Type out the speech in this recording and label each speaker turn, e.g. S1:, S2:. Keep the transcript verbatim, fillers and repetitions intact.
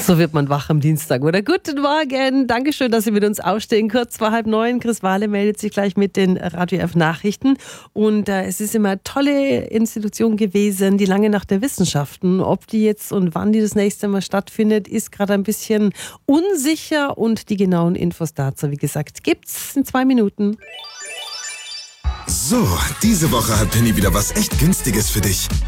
S1: So wird man wach am Dienstag, oder? Guten Morgen, Dankeschön, dass Sie mit uns aufstehen. Kurz vor halb neun, Chris Wahle meldet sich gleich mit den Radio F Nachrichten. Und äh, es ist immer eine tolle Institution gewesen, die Lange Nacht der Wissenschaften. Ob die jetzt und wann die das nächste Mal stattfindet, ist gerade ein bisschen unsicher. Und die genauen Infos dazu, wie gesagt, gibt's in zwei Minuten.
S2: So, diese Woche hat Penny wieder was echt Günstiges für dich.